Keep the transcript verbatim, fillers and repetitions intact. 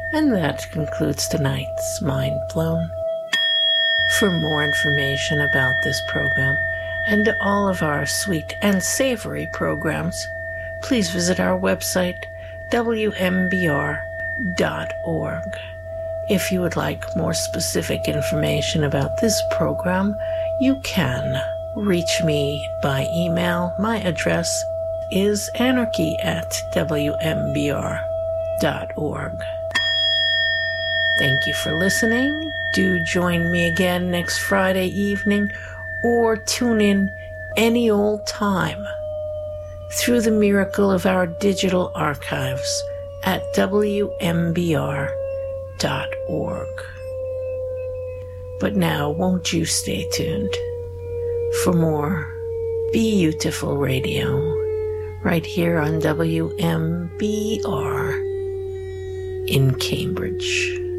And that concludes tonight's Mind Blown. For more information about this program and all of our sweet and savory programs, please visit our website, W M B R dot org. If you would like more specific information about this program, you can reach me by email. My address is anarchy at W M B R dot org. Thank you for listening. Do join me again next Friday evening, or tune in any old time through the miracle of our digital archives at W M B R dot org. But now, won't you stay tuned for more beautiful radio right here on W M B R in Cambridge.